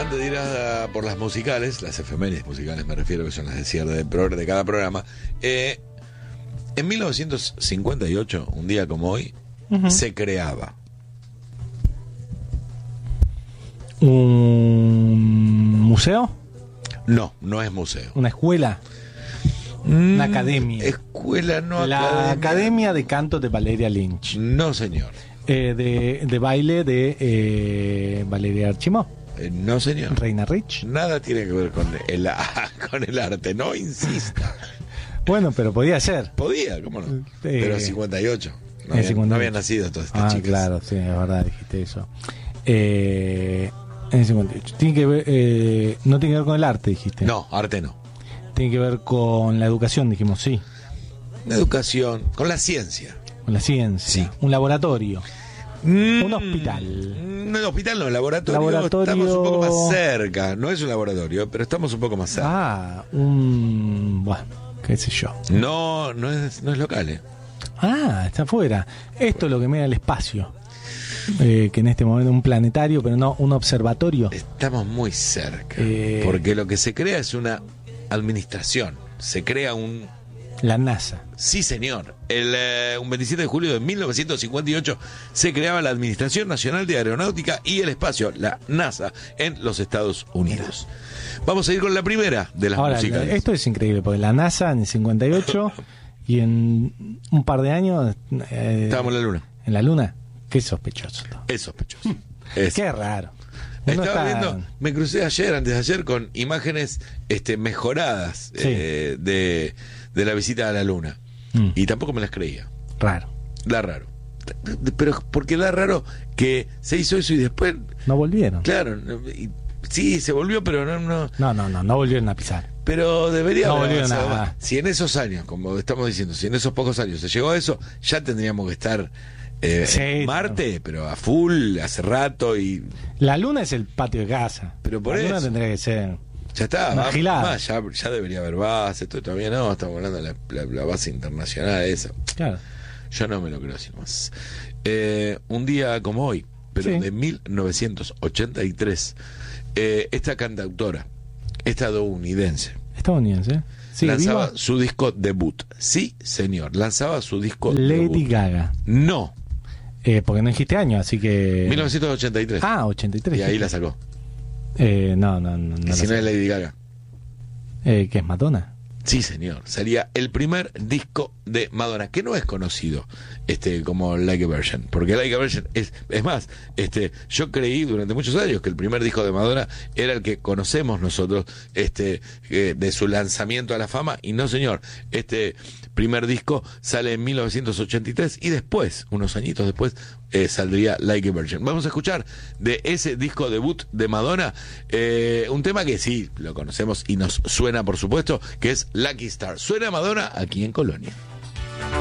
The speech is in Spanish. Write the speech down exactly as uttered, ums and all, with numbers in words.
antes de ir a, por las musicales, las efemérides musicales me refiero, que son las de cierre de, pro, de cada programa, eh, en mil novecientos cincuenta y ocho, un día como hoy, uh-huh. se creaba un museo. No, no es museo. Una escuela. Mm, una academia. Escuela, no La academia. Academia de Canto de Valeria Lynch. No, señor. Eh, de, de baile de eh, Valeria Archimó. Eh, no, señor. Reina Rich. Nada tiene que ver con el, con el arte, no insista. Bueno, pero podía ser. Podía, ¿cómo no? Eh, pero cincuenta y ocho. No, había, cincuenta y ocho. No habían nacido todas estas ah, chicas. Claro, sí, es verdad, dijiste eso. Eh, en el cincuenta y ocho. Tiene que ver, eh, no tiene que ver con el arte, dijiste. No, arte no. Tiene que ver con la educación, dijimos, sí. La educación, con la ciencia. Con la ciencia. Sí. Un laboratorio. Mm, un hospital. No, el hospital no, el laboratorio, laboratorio. Estamos un poco más cerca. No es un laboratorio, pero estamos un poco más cerca. Ah, un... Bueno, qué sé yo. No, no es, no es local, ¿eh? Ah, está afuera. Esto es lo que mira el espacio. Eh, que en este momento es un planetario, pero no un observatorio. Estamos muy cerca. Eh... Porque lo que se crea es una administración. Se crea un... La NASA. Sí, señor. El, eh, un veintisiete de julio de mil novecientos cincuenta y ocho se creaba la Administración Nacional de Aeronáutica y el Espacio, la NASA, en los Estados Unidos. Vamos a ir con la primera de las Ahora, musicales. Esto es increíble, porque la NASA en el cincuenta y ocho y en un par de años... Eh, Estábamos en la Luna. ¿En la Luna? Qué sospechoso. Es sospechoso. Es. Qué raro. Estaba está... viendo, me crucé ayer, antes de ayer, con imágenes este, mejoradas sí. eh, de, de la visita a la Luna. Mm. Y tampoco me las creía. Raro. Da raro. Pero porque da raro que se hizo eso y después... No volvieron. Claro. Y, sí, se volvió, pero no... No, no, no, no, no volvieron a pisar. Pero debería no haber volvieron a... Si en esos años, como estamos diciendo, si en esos pocos años se llegó a eso, ya tendríamos que estar... Eh, sí, Marte, no. pero a full, hace rato y... La Luna es el patio de casa. Pero por la eso... Luna tendría que ser... Ya está, más, más ya, ya debería haber base, esto todavía no, estamos hablando de la, la, la base internacional esa. Claro. Yo no me lo creo así más. Eh, un día como hoy, pero sí. de mil novecientos ochenta y tres, eh, esta cantautora estadounidense. Estadounidense. Sí, lanzaba viva. su disco debut. Sí, señor, lanzaba su disco Lady debut. Lady Gaga. No. Eh, porque no dijiste año, así que... mil novecientos ochenta y tres. Ah, ochenta y tres. Y ahí la sacó. Eh, no, no, no. no y si no es Lady Gaga. Eh, ¿Qué es Madonna? Sí, señor. Sería el primer disco de Madonna, que no es conocido este como Like a Virgin, porque Like a Virgin es, es más, este, yo creí durante muchos años que el primer disco de Madonna era el que conocemos nosotros, este, eh, de su lanzamiento a la fama, y no, señor. Este primer disco sale en mil novecientos ochenta y tres y después, unos añitos después, eh, saldría Like a Virgin. Vamos a escuchar de ese disco debut de Madonna eh, un tema que sí lo conocemos y nos suena, por supuesto, que es Lucky Star. Suena Madonna aquí en Colonia.